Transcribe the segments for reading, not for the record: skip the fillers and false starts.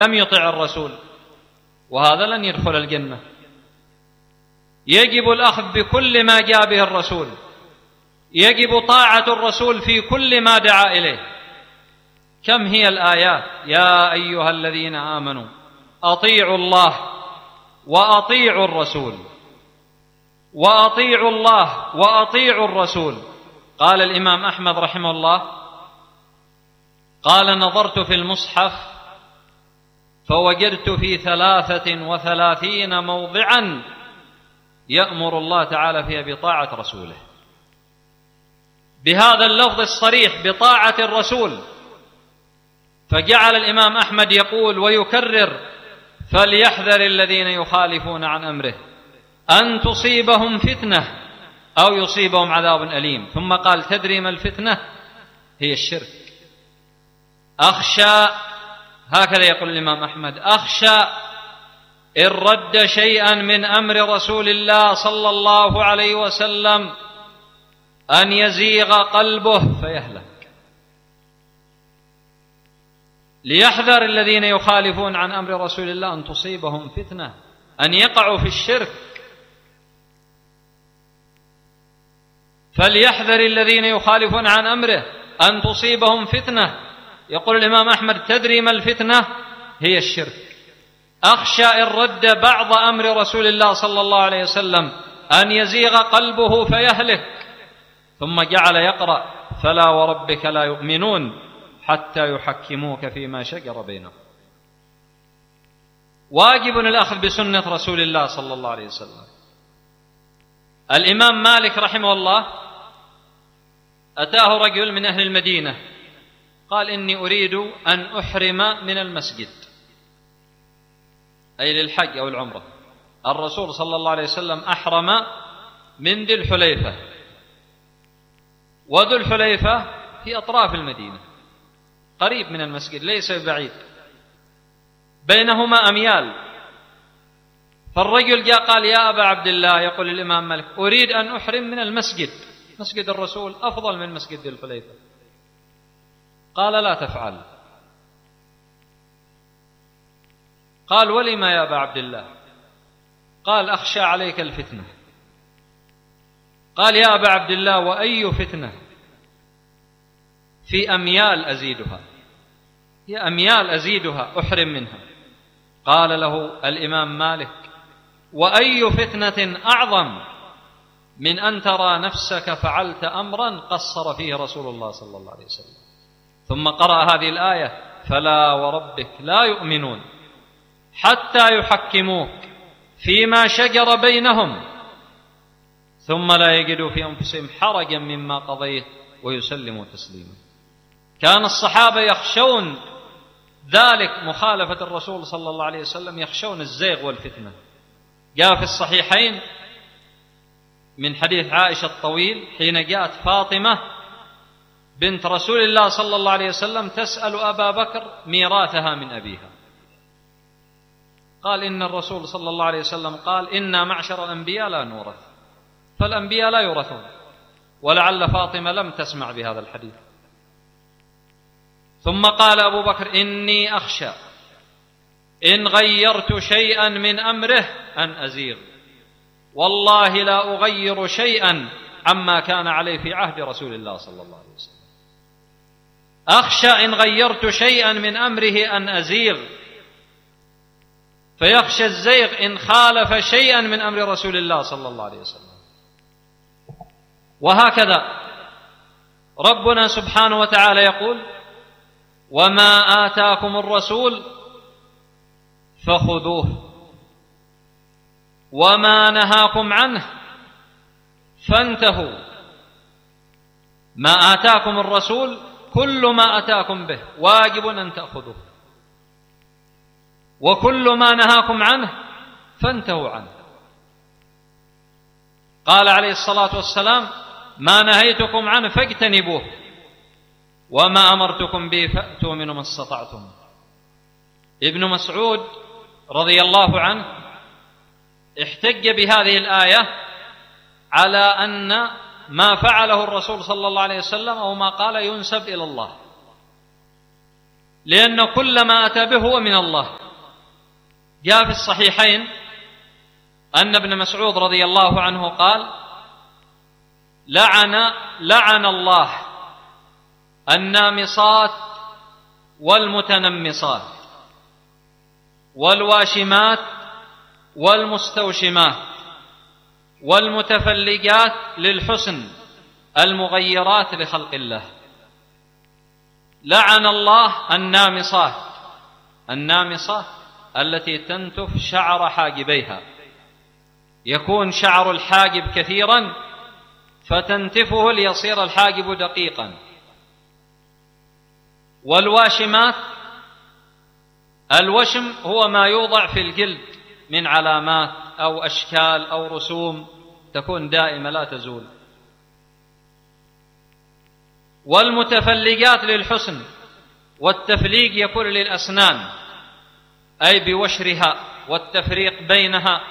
لم يطع الرسول، وهذا لن يدخل الجنة. يجب الأخذ بكل ما جاء به الرسول، يجب طاعة الرسول في كل ما دعا إليه. كم هي الآيات: يا أيها الذين آمنوا أطيعوا الله وأطيعوا الرسول، وأطيعوا الله وأطيعوا الرسول. قال الإمام أحمد رحمه الله: قال نظرت في المصحف فوجدت في 33 موضعا يأمر الله تعالى فيها بطاعة رسوله، بهذا اللفظ الصريح بطاعة الرسول. فجعل الإمام أحمد يقول ويكرر: فليحذر الذين يخالفون عن أمره أن تصيبهم فتنة أو يصيبهم عذاب أليم. ثم قال: تدري ما الفتنة؟ هي الشرك. أخشى، هكذا يقول الإمام أحمد، أخشى إن رد شيئا من أمر رسول الله صلى الله عليه وسلم أن يزيغ قلبه فيهلك. ليحذر الذين يخالفون عن أمر رسول الله أن تصيبهم فتنة، أن يقعوا في الشرك. فليحذر الذين يخالفون عن أمره أن تصيبهم فتنة. يقول الإمام أحمد: تدري ما الفتنة؟ هي الشرك. أخشى إن رد بعض أمر رسول الله صلى الله عليه وسلم أن يزيغ قلبه فيهلك. ثم جعل يقرأ: فلا وربك لا يؤمنون حتى يحكموك فيما شجر بينهم. واجب الأخذ بسنة رسول الله صلى الله عليه وسلم. الإمام مالك رحمه الله أتاه رجل من أهل المدينة قال: إني أريد أن أحرم من المسجد، أي للحج أو العمرة. الرسول صلى الله عليه وسلم أحرم من ذي الحليفة، وذو الحليفة في أطراف المدينة قريب من المسجد ليس بعيد، بينهما أميال. فالرجل جاء قال: يا أبا عبد الله، يقول الإمام مالك، أريد أن أحرم من المسجد، مسجد الرسول أفضل من مسجد ذي الحليفة. قال: لا تفعل. قال: ولما يا أبا عبد الله؟ قال: أخشى عليك الفتنة. قال: يا أبا عبد الله، وأي فتنة؟ في أميال أزيدها، هي أميال أزيدها أحرم منها. قال له الإمام مالك: وأي فتنة أعظم من أن ترى نفسك فعلت أمرا قصر فيه رسول الله صلى الله عليه وسلم. ثم قرأ هذه الآية: فلا وربك لا يؤمنون حتى يحكموك فيما شجر بينهم ثم لا يجدوا في أنفسهم حرجا مما قضيت ويسلموا تسليما. كان الصحابة يخشون ذلك، مخالفة الرسول صلى الله عليه وسلم، يخشون الزيغ والفتنة. جاء في الصحيحين من حديث عائشة الطويل حين جاءت فاطمة بنت رسول الله صلى الله عليه وسلم تسأل أبا بكر ميراثها من أبيها، قال: إن الرسول صلى الله عليه وسلم قال: إنا معشر الأنبياء لا نورث، فالأنبياء لا يورثون. ولعل فاطمة لم تسمع بهذا الحديث. ثم قال أبو بكر: إني أخشى إن غيرت شيئا من أمره أن أزيغ، والله لا أغير شيئا عما كان عليه في عهد رسول الله صلى الله عليه وسلم. أخشى إن غيرت شيئا من أمره أن أزيغ، فيخشى الزيغ إن خالف شيئا من أمر رسول الله صلى الله عليه وسلم. وهكذا ربنا سبحانه وتعالى يقول: وما آتاكم الرسول فخذوه وما نهاكم عنه فانتهوا. ما آتاكم الرسول كل ما أتاكم به واجب أن تأخذوه، وكل ما نهاكم عنه فانتهوا عنه. قال عليه الصلاة والسلام: ما نهيتكم عنه فاجتنبوه وما أمرتكم به فأتوا منه ما استطعتم. ابن مسعود رضي الله عنه احتج بهذه الآية على أن ما فعله الرسول صلى الله عليه وسلم أو ما قال ينسب إلى الله، لأن كل ما أتى به هو من الله. جاء في الصحيحين أن ابن مسعود رضي الله عنه قال: لعن الله النامصات والمتنمصات والواشمات والمستوشمات والمتفلجات للحسن المغيرات لخلق الله. لعن الله النامصات التي تنتف شعر حاجبيها، يكون شعر الحاجب كثيرا فتنتفه ليصير الحاجب دقيقا. والواشمات، الوشم هو ما يوضع في الجلد من علامات أو أشكال أو رسوم تكون دائمة لا تزول. والمتفلجات للحسن، والتفليج يكون للأسنان أي بوشرها والتفريق بينها.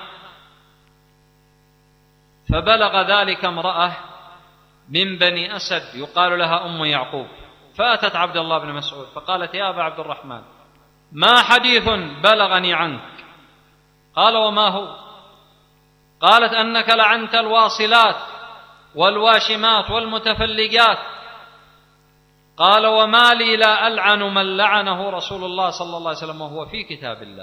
فبلغ ذلك امرأة من بني أسد يقال لها أم يعقوب، فأتت عبد الله بن مسعود فقالت: يا أبا عبد الرحمن، ما حديث بلغني عنك؟ قال: وما هو؟ قالت: أنك لعنت الواصلات والواشمات والمتفلجات. قال: وما لي لا ألعن من لعنه رسول الله صلى الله عليه وسلم وهو في كتاب الله.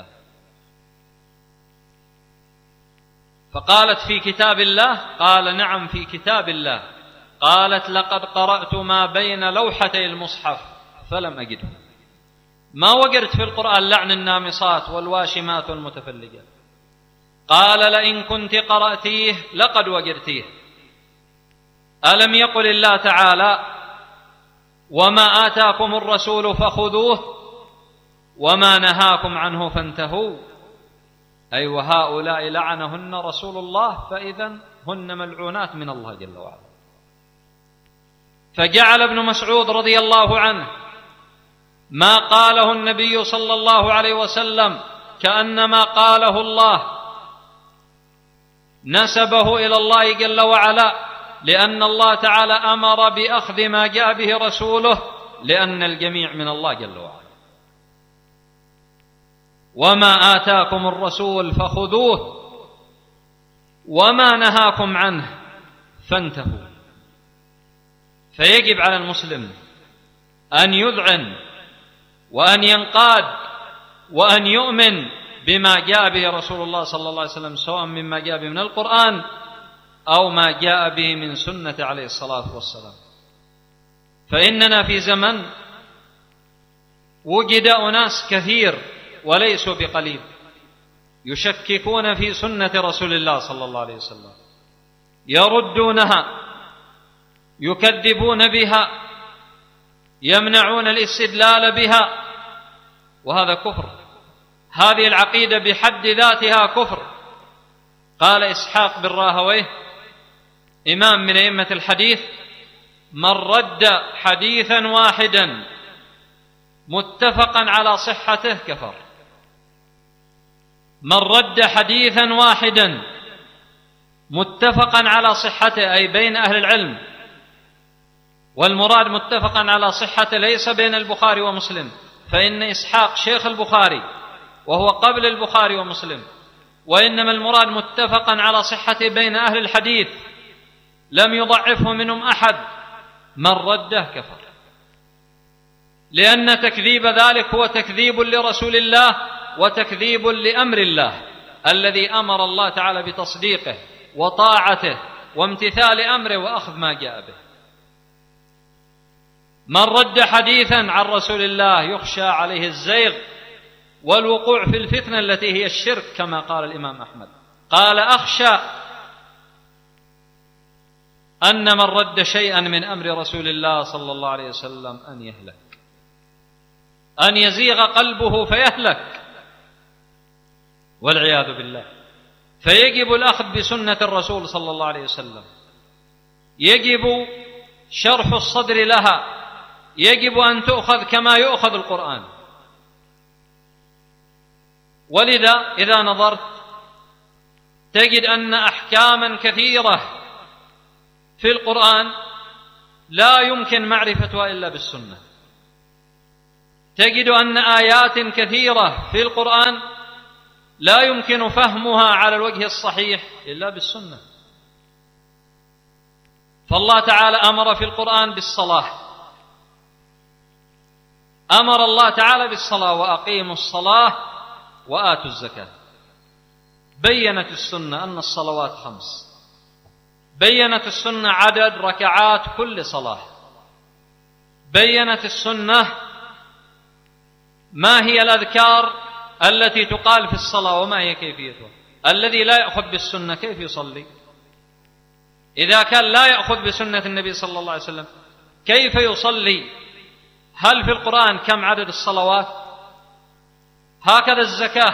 فقالت: في كتاب الله؟ قال: نعم في كتاب الله. قالت: لقد قرأت ما بين لوحتي المصحف فلم أجده. ما وجدت في القرآن لعن النامصات والواشمات والمتفلجات. قال: لئن كنت قرأتيه لقد وجدتيه. ألم يقل الله تعالى: وما آتاكم الرسول فخذوه وما نهاكم عنه فانتهوا؟ أي وهؤلاء لعنهن رسول الله، فإذن هن ملعونات من الله جل وعلا. فجعل ابن مسعود رضي الله عنه ما قاله النبي صلى الله عليه وسلم كأنما قاله الله، نسبه إلى الله جل وعلا، لأن الله تعالى أمر بأخذ ما جاء به رسوله، لأن الجميع من الله جل وعلا. وما آتاكم الرسول فخذوه وما نهاكم عنه فانتهوا. فيجب على المسلم أن يذعن وأن ينقاد وأن يؤمن بما جاء به رسول الله صلى الله عليه وسلم، سواء مما جاء به من القرآن أو ما جاء به من سنة عليه الصلاة والسلام. فإننا في زمن وجد أناس كثير وليسوا بقليل يشككون في سنة رسول الله صلى الله عليه وسلم، يردونها، يكذبون بها، يمنعون الاستدلال بها، وهذا كفر. هذه العقيدة بحد ذاتها كفر. قال إسحاق بن راهويه إمام من أئمة الحديث: من رد حديثا واحدا متفقا على صحته كفر. من رد حديثا واحدا متفقا على صحته، أي بين أهل العلم، والمراد متفقا على صحته ليس بين البخاري ومسلم، فإن إسحاق شيخ البخاري وهو قبل البخاري ومسلم، وإنما المراد متفقا على صحته بين أهل الحديث لم يضعفه منهم أحد. من رده كفر، لأن تكذيب ذلك هو تكذيب لرسول الله وتكذيب لأمر الله الذي أمر الله تعالى بتصديقه وطاعته وامتثال أمره وأخذ ما جاء به. من رد حديثا عن رسول الله يخشى عليه الزيغ والوقوع في الفتنة التي هي الشرك، كما قال الإمام أحمد، قال: أخشى أن من رد شيئا من أمر رسول الله صلى الله عليه وسلم أن يهلك، أن يزيغ قلبه فيهلك والعياذ بالله. فيجب الأخذ بسنة الرسول صلى الله عليه وسلم، يجب شرح الصدر لها، يجب أن تؤخذ كما يؤخذ القرآن. ولذا إذا نظرت تجد أن أحكاما كثيرة في القرآن لا يمكن معرفتها إلا بالسنة. تجد أن آيات كثيرة في القرآن لا يمكن فهمها على الوجه الصحيح إلا بالسنة. فالله تعالى أمر في القرآن بالصلاة، أمر الله تعالى بالصلاة: وأقيموا الصلاة وآتوا الزكاة. بيّنت السنة أن الصلوات 5، بيّنت السنة عدد ركعات كل صلاة، بيّنت السنة ما هي الأذكار التي تقال في الصلاة وما هي كيفيتها. الذي لا يأخذ بالسنة كيف يصلي؟ إذا كان لا يأخذ بسنة النبي صلى الله عليه وسلم كيف يصلي؟ هل في القرآن كم عدد الصلوات؟ هكذا الزكاة،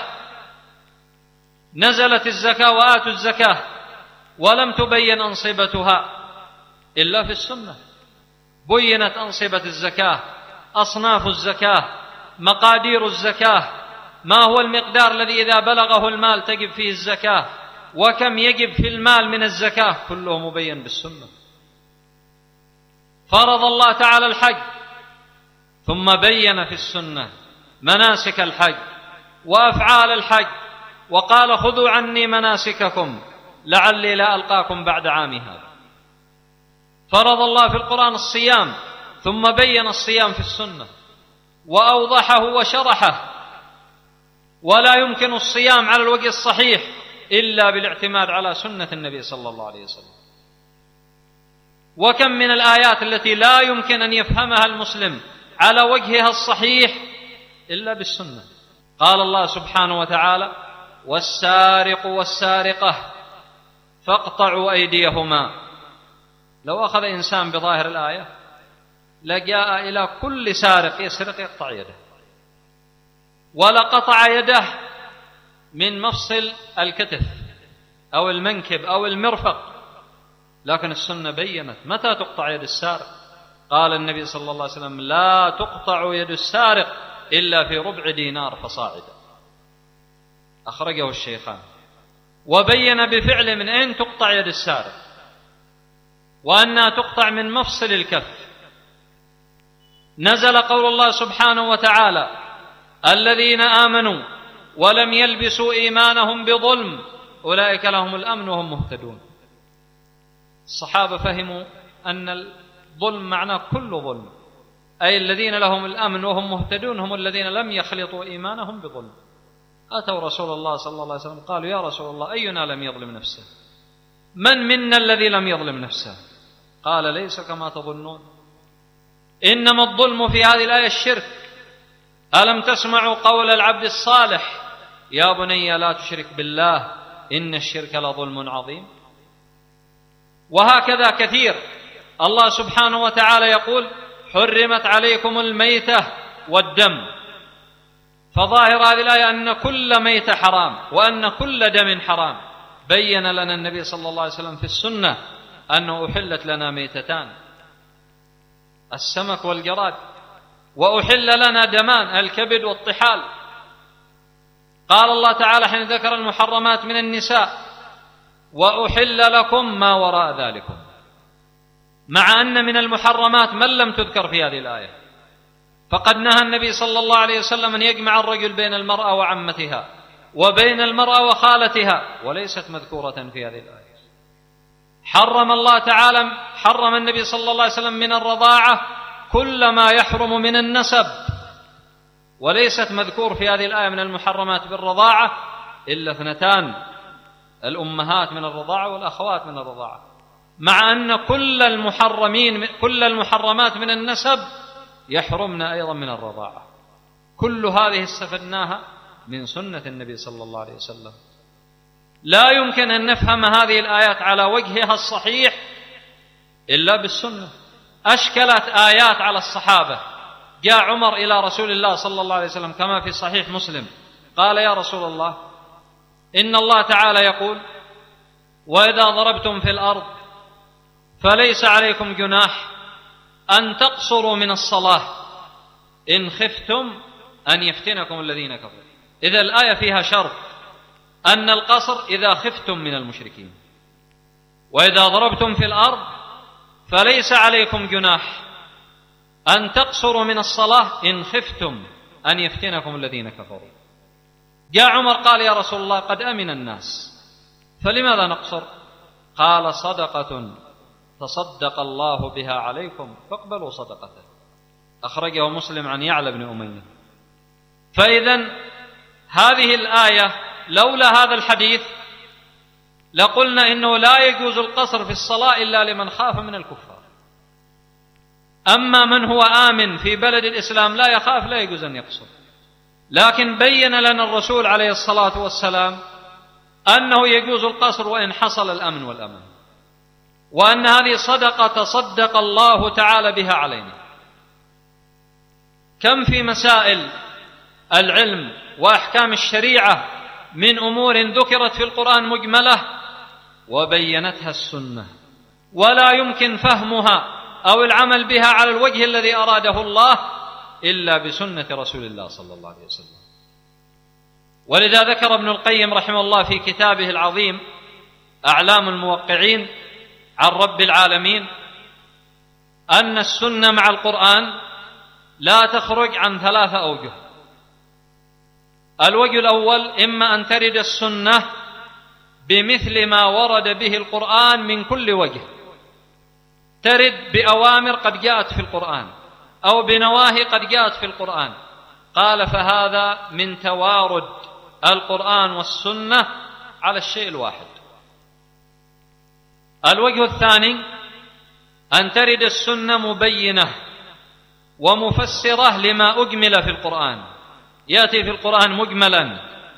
نزلت الزكاة وآتوا الزكاة ولم تبين أنصبتها إلا في السنة. بينت أنصبة الزكاة، أصناف الزكاة، مقادير الزكاة، ما هو المقدار الذي إذا بلغه المال تجب فيه الزكاة، وكم يجب في المال من الزكاة، كله مبين بالسنة. فرض الله تعالى الحج ثم بين في السنة مناسك الحج وأفعال الحج، وقال: خذوا عني مناسككم لعلي لا ألقاكم بعد عامي هذا. فرض الله في القرآن الصيام ثم بين الصيام في السنة وأوضحه وشرحه، ولا يمكن الصيام على الوجه الصحيح إلا بالاعتماد على سنة النبي صلى الله عليه وسلم. وكم من الآيات التي لا يمكن أن يفهمها المسلم على وجهها الصحيح إلا بالسنة. قال الله سبحانه وتعالى: والسارق والسارقة فاقطعوا أيديهما. لو أخذ إنسان بظاهر الآية لجاء إلى كل سارق يسرق يقطع يده، ولقطع يده من مفصل الكتف أو المنكب أو المرفق. لكن السنة بيّنت متى تقطع يد السارق. قال النبي صلى الله عليه وسلم: لا تقطع يد السارق إلا في ربع دينار فصاعدا. أخرجه الشيخان. وبين بفعل من أين تقطع يد السارق، وأنها تقطع من مفصل الكف. نزل قول الله سبحانه وتعالى: الذين آمنوا ولم يلبسوا إيمانهم بظلم أولئك لهم الأمن وهم مهتدون. الصحابة فهموا أن الظلم معناه كل ظلم، أي الذين لهم الأمن وهم مهتدون هم الذين لم يخلطوا إيمانهم بظلم. أتوا رسول الله صلى الله عليه وسلم قالوا: يا رسول الله، أينا لم يظلم نفسه؟ من منا الذي لم يظلم نفسه؟ قال: ليس كما تظنون، إنما الظلم في هذه الآية الشرك. ألم تسمعوا قول العبد الصالح: يا بني لا تشرك بالله إن الشرك لظلم عظيم. وهكذا كثير. الله سبحانه وتعالى يقول: حرمت عليكم الميتة والدم. فظاهر هذه الآية أن كل ميتة حرام وأن كل دم حرام. بين لنا النبي صلى الله عليه وسلم في السنة أنه أحلت لنا ميتتان: السمك والجراد، وأحل لنا دمان: الكبد والطحال. قال الله تعالى حين ذكر المحرمات من النساء: وأحل لكم ما وراء ذلكم، مع أن من المحرمات من لم تذكر في هذه الآية. فقد نهى النبي صلى الله عليه وسلم أن يجمع الرجل بين المرأة وعمتها وبين المرأة وخالتها، وليست مذكورة في هذه الآية. حرم النبي صلى الله عليه وسلم من الرضاعة كل ما يحرم من النسب، وليست مذكور في هذه الآية من المحرمات بالرضاعة إلا 2: الأمهات من الرضاعة والأخوات من الرضاعة، مع أن كل المحرمات من النسب يحرمن أيضا من الرضاعة. كل هذه استفدناها من سنة النبي صلى الله عليه وسلم. لا يمكن أن نفهم هذه الآيات على وجهها الصحيح إلا بالسنة. أشكلت آيات على الصحابة. جاء عمر إلى رسول الله صلى الله عليه وسلم كما في صحيح مسلم قال: يا رسول الله، إن الله تعالى يقول: وإذا ضربتم في الأرض فليس عليكم جناح أن تقصروا من الصلاة إن خفتم أن يفتنكم الذين كفروا. إذا الآية فيها شرط أن القصر إذا خفتم من المشركين. وإذا ضربتم في الأرض فليس عليكم جناح أن تقصروا من الصلاة إن خفتم أن يفتنكم الذين كفروا. جاء عمر قال يا رسول الله قد أمن الناس فلماذا نقصر؟ قال صدقة تصدق الله بها عليكم فاقبلوا صدقته. أخرجه مسلم عن يعلى بن أمية. فإذن هذه الآية لولا هذا الحديث لقلنا إنه لا يجوز القصر في الصلاة إلا لمن خاف من الكفار. أما من هو آمن في بلد الإسلام لا يخاف لا يجوز أن يقصر. لكن بين لنا الرسول عليه الصلاة والسلام أنه يجوز القصر وإن حصل الأمن والأمان، وأن هذه صدقة تصدق الله تعالى بها علينا. كم في مسائل العلم وأحكام الشريعة من أمور ذكرت في القرآن مجملة وبينتها السنة، ولا يمكن فهمها أو العمل بها على الوجه الذي أراده الله إلا بسنة رسول الله صلى الله عليه وسلم. ولذا ذكر ابن القيم رحمه الله في كتابه العظيم أعلام الموقعين عن رب العالمين أن السنة مع القرآن لا تخرج عن 3 أوجه. الوجه الأول إما أن ترد السنة بمثل ما ورد به القرآن من كل وجه، ترد بأوامر قد جاءت في القرآن أو بنواهي قد جاءت في القرآن. قال فهذا من توارد القرآن والسنة على الشيء الواحد. الوجه الثاني أن ترد السنة مبينة ومفسرة لما أجمل في القرآن، يأتي في القرآن مجملا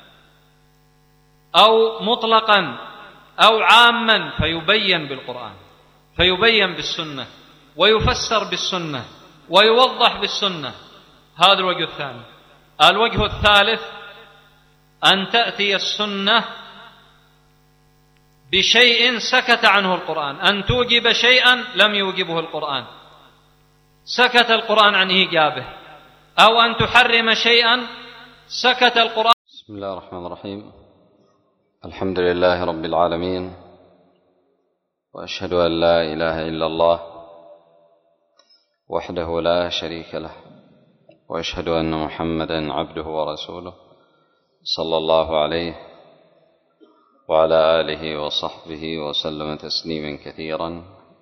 أو مطلقا أو عاما فيبين بالقرآن، فيبين بالسنة ويفسر بالسنة ويوضح بالسنة. هذا الوجه الثاني. الوجه الثالث أن تأتي السنة بشيء سكت عنه القرآن، أن توجب شيئا لم يوجبه القرآن، سكت القرآن عن إيجابه، أو أن تحرم شيئا سكت القرآن. بسم الله الرحمن الرحيم. الحمد لله رب العالمين، وأشهد أن لا إله إلا الله وحده لا شريك له، وأشهد أن محمدا عبده ورسوله صلى الله عليه وعلى آله وصحبه وسلم تسليما كثيرا.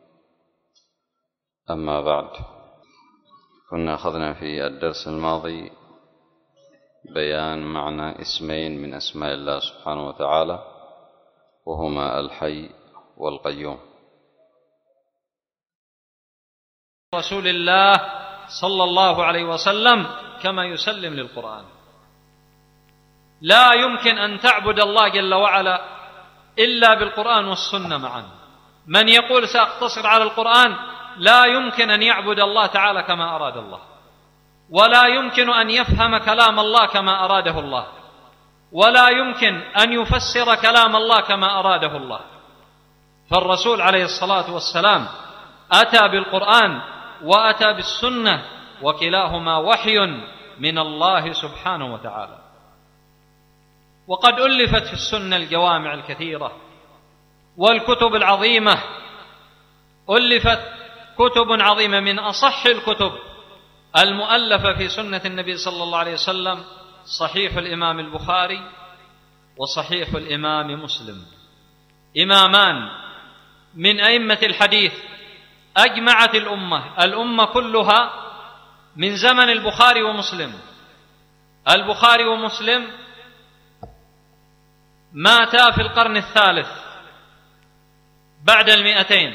أما بعد، كنا أخذنا في الدرس الماضي بيان معنى اسمين من أسماء الله سبحانه وتعالى، وهما الحي والقيوم. رسول الله صلى الله عليه وسلم كما يسلم للقرآن. لا يمكن أن تعبد الله جل وعلا إلا بالقرآن والسنة معا. من يقول سأقتصر على القرآن لا يمكن أن يعبد الله تعالى كما أراد الله، ولا يمكن أن يفهم كلام الله كما أراده الله، ولا يمكن أن يفسر كلام الله كما أراده الله. فالرسول عليه الصلاة والسلام أتى بالقرآن وأتى بالسنة، وكلاهما وحي من الله سبحانه وتعالى. وقد ألفت في السنة الجوامع الكثيرة والكتب العظيمة، ألفت كتب عظيمة. من أصح الكتب المؤلفة في سنة النبي صلى الله عليه وسلم صحيح الإمام البخاري وصحيح الإمام مسلم، إمامان من أئمة الحديث أجمعت الأمة كلها من زمن البخاري ومسلم. البخاري ومسلم ماتا في القرن الثالث بعد 200،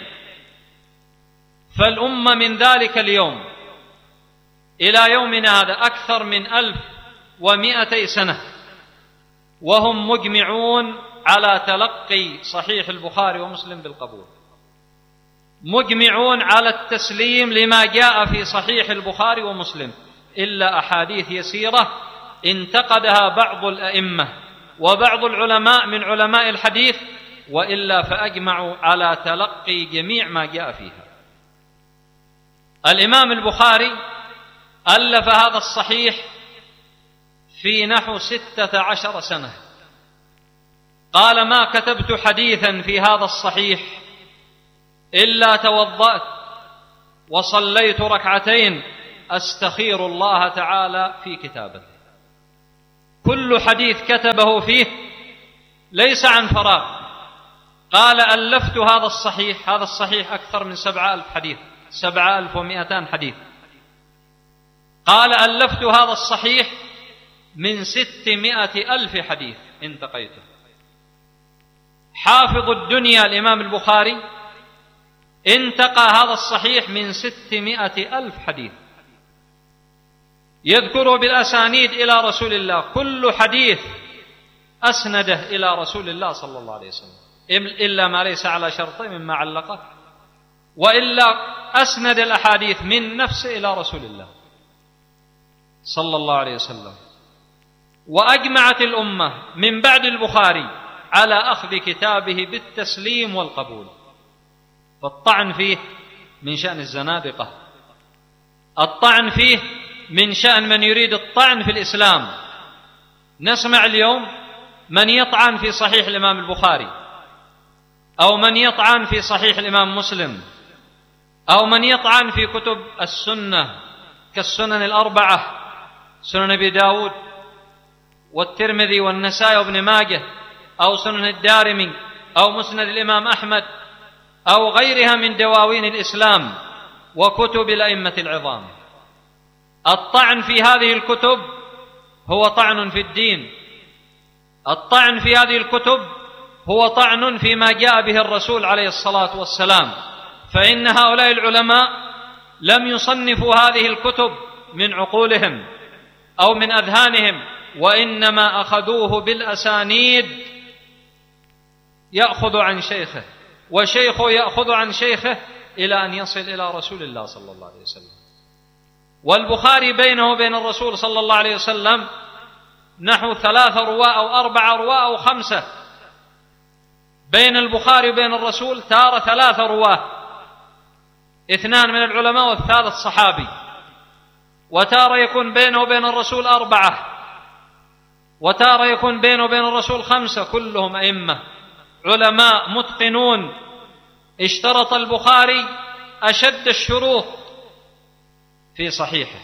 فالأمة من ذلك اليوم إلى يومنا هذا أكثر من 1200 سنة وهم مجمعون على تلقي صحيح البخاري ومسلم بالقبول، مجمعون على التسليم لما جاء في صحيح البخاري ومسلم، إلا أحاديث يسيرة انتقدها بعض الأئمة وبعض العلماء من علماء الحديث، وإلا فأجمعوا على تلقي جميع ما جاء فيها. الإمام البخاري ألف هذا الصحيح في نحو 16 سنة. قال ما كتبت حديثا في هذا الصحيح إلا توضأت وصليت ركعتين أستخير الله تعالى في كتابته. كل حديث كتبه فيه ليس عن فراغ. قال ألفت هذا الصحيح، هذا الصحيح أكثر من 7,000 حديث، 7,200 حديث. قال ألفت هذا الصحيح من 600,000 حديث انتقيته. حافظ الدنيا الإمام البخاري انتقى هذا الصحيح من 600,000 حديث، يذكره بالأسانيد إلى رسول الله. كل حديث أسنده إلى رسول الله صلى الله عليه وسلم إلا ما ليس على شرطه مما علقه، وإلا أسند الأحاديث من نفسه إلى رسول الله صلى الله عليه وسلم. وأجمعت الأمة من بعد البخاري على أخذ كتابه بالتسليم والقبول. فالطعن فيه من شأن الزنادقة، الطعن فيه من شأن من يريد الطعن في الإسلام. نسمع اليوم من يطعن في صحيح الإمام البخاري، أو من يطعن في صحيح الإمام مسلم، أو من يطعن في كتب السنة كالسنن الأربعة، سنن أبي داود والترمذي والنسائي وابن ماجه، أو سنن الدارمي، أو مسند الإمام أحمد، أو غيرها من دواوين الإسلام وكتب الأئمة العظام. الطعن في هذه الكتب هو طعن في الدين. الطعن في هذه الكتب هو طعن فيما جاء به الرسول عليه الصلاة والسلام، فإن هؤلاء العلماء لم يصنفوا هذه الكتب من عقولهم أو من أذهانهم، وإنما أخذوه بالأسانيد، يأخذ عن شيخه وشيخه يأخذ عن شيخه إلى أن يصل إلى رسول الله صلى الله عليه وسلم. والبخاري بينه وبين الرسول صلى الله عليه وسلم نحو 3 رواة أو 4 رواة أو 5. بين البخاري وبين الرسول تارة 3 رواة، 2 من العلماء والثالث صحابي، وتارة يكون بينه وبين الرسول 4، وتارة يكون بينه وبين الرسول 5، كلهم أئمة علماء متقنون. اشترط البخاري أشد الشروط في صحيحه،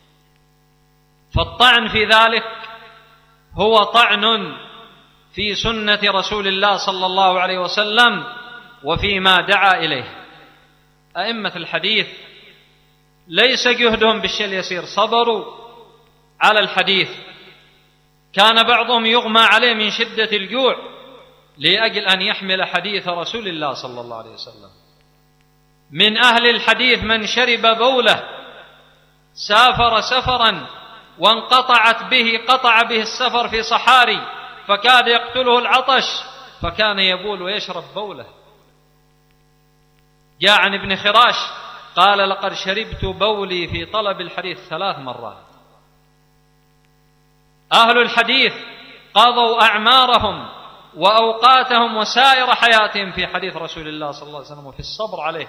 فالطعن في ذلك هو طعن في سنة رسول الله صلى الله عليه وسلم وفيما دعا إليه. أئمة الحديث ليس جهدهم بالشيء اليسير، صبروا على الحديث. كان بعضهم يغمى عليه من شدة الجوع لأجل أن يحمل حديث رسول الله صلى الله عليه وسلم. من أهل الحديث من شرب بوله، سافر سفرا وانقطع به السفر في صحاري، فكاد يقتله العطش، فكان يبول ويشرب بوله. جاء عن ابن خراش قال: لقد شربت بولي في طلب الحديث 3 مرات. أهل الحديث قضوا أعمارهم وأوقاتهم وسائر حياتهم في حديث رسول الله صلى الله عليه وسلم وفي الصبر عليه،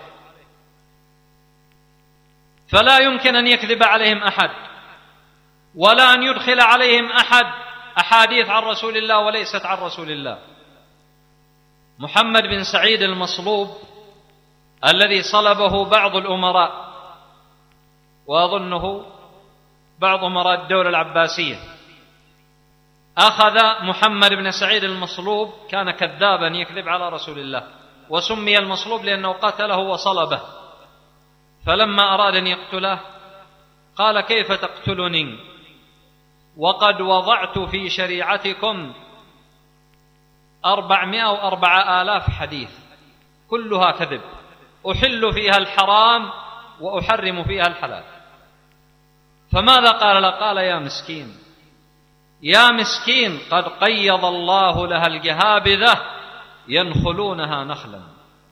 فلا يمكن أن يكذب عليهم أحد، ولا أن يدخل عليهم أحد أحاديث عن رسول الله وليست عن رسول الله. محمد بن سعيد المصلوب الذي صلبه بعض الأمراء، وأظنه بعض أمراء الدولة العباسية، أخذ محمد بن سعيد المصلوب، كان كذابا يكذب على رسول الله، وسمي المصلوب لأنه قتله وصلبه. فلما أراد أن يقتله قال: كيف تقتلني وقد وضعت في شريعتكم 404,000 حديث كلها كذب، أحل فيها الحرام وأحرم فيها الحلال. فماذا قال له؟ قال: يا مسكين، يا مسكين، قد قيض الله لها الجهابذة ينخلونها نخلا.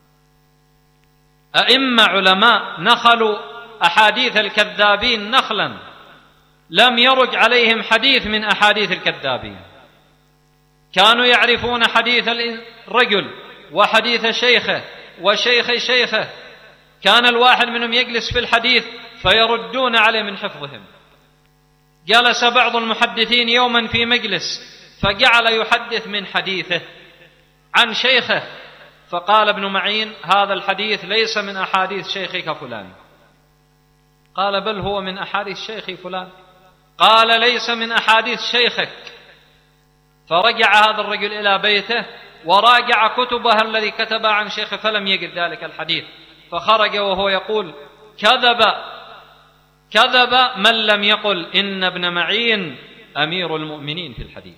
أئمة علماء نخلوا أحاديث الكذابين نخلا، لم يرج عليهم حديث من أحاديث الكذابين. كانوا يعرفون حديث الرجل وحديث شيخه وشيخ شيخه، كان الواحد منهم يجلس في الحديث فيردون عليه من حفظهم. جلس بعض المحدثين يوما في مجلس فجعل يحدث من حديثه عن شيخه، فقال ابن معين: هذا الحديث ليس من أحاديث شيخك فلان. قال بل هو من أحاديث شيخي فلان. قال ليس من أحاديث شيخك. فرجع هذا الرجل إلى بيته وراجع كتبه الذي كتبها عن شيخه فلم يجد ذلك الحديث، فخرج وهو يقول كذب من لم يقل إن ابن معين أمير المؤمنين في الحديث.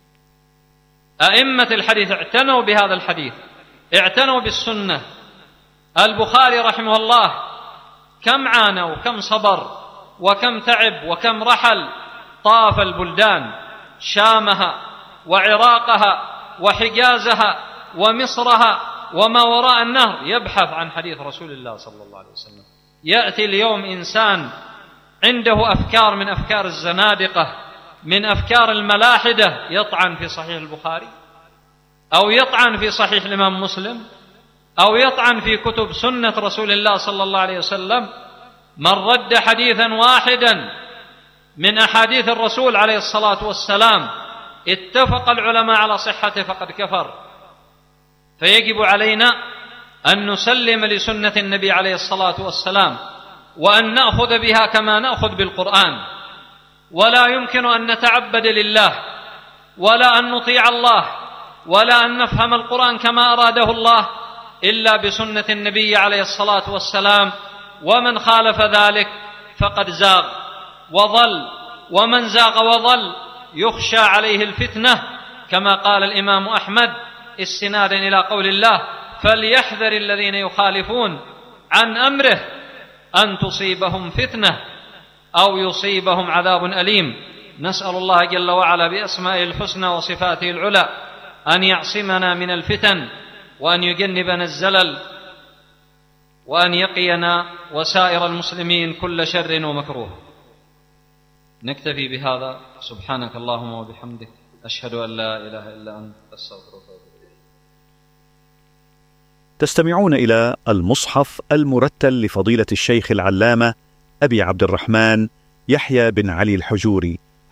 أئمة الحديث اعتنوا بهذا الحديث، اعتنوا بالسنة. البخاري رحمه الله كم عانى وكم صبر وكم تعب وكم رحل، طاف البلدان، شامها وعراقها وحجازها ومصرها وما وراء النهر، يبحث عن حديث رسول الله صلى الله عليه وسلم. يأتي اليوم إنسان عنده أفكار من أفكار الزنادقة، من أفكار الملاحدة، يطعن في صحيح البخاري أو يطعن في صحيح الإمام مسلم أو يطعن في كتب سنة رسول الله صلى الله عليه وسلم. من رد حديثا واحدا من أحاديث الرسول عليه الصلاة والسلام اتفق العلماء على صحته فقد كفر. فيجب علينا أن نسلم لسنة النبي عليه الصلاة والسلام، وأن نأخذ بها كما نأخذ بالقرآن. ولا يمكن أن نتعبد لله ولا أن نطيع الله ولا أن نفهم القرآن كما أراده الله إلا بسنة النبي عليه الصلاة والسلام. ومن خالف ذلك فقد زاغ وضل، ومن زاغ وضل يخشى عليه الفتنة، كما قال الإمام أحمد استنادا إلى قول الله: فليحذر الذين يخالفون عن أمره أن تصيبهم فتنة أو يصيبهم عذاب أليم. نسأل الله جل وعلا بأسمائه الحسنى وصفاته العلى أن يعصمنا من الفتن، وأن يجنبنا الزلل، وأن يقينا وسائر المسلمين كل شر ومكروه. نكتفي بهذا. سبحانك اللهم وبحمدك، أشهد أن لا إله إلا أنت، أستغفرك وأتوب إليك. تستمعون إلى المصحف المرتل لفضيلة الشيخ العلامة أبي عبد الرحمن يحيى بن علي الحجوري،